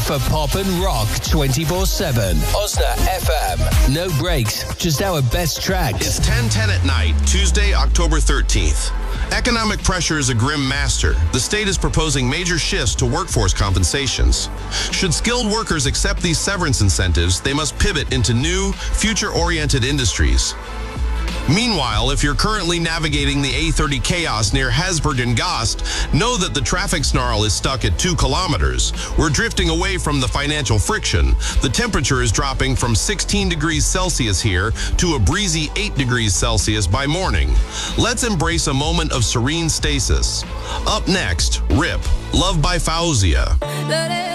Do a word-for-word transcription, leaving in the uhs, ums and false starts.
for pop and rock twenty-four seven. Osna F M. No breaks, just our best tracks. It's ten ten at night, Tuesday, October thirteenth. Economic pressure is a grim master. The state is proposing major shifts to workforce compensations. Should skilled workers accept these severance incentives, they must pivot into new, future-oriented industries. Meanwhile, if you're currently navigating the A thirty chaos near Hesburgh and Gost, know that the traffic snarl is stuck at two kilometers. We're drifting away from the financial friction. The temperature is dropping from sixteen degrees Celsius here to a breezy eight degrees Celsius by morning. Let's embrace a moment of serene stasis. Up next, R I P, Love by Fauzia.